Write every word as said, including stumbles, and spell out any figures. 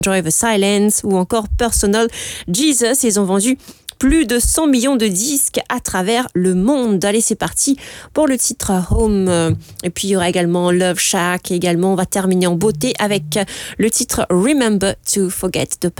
Enjoy the Silence ou encore Personal Jesus. Ils ont vendu plus de cent millions de disques à travers le monde. Allez, c'est parti pour le titre Home. Et puis, il y aura également Love Shack. Et également, on va terminer en beauté avec le titre Remember to Forget the Past.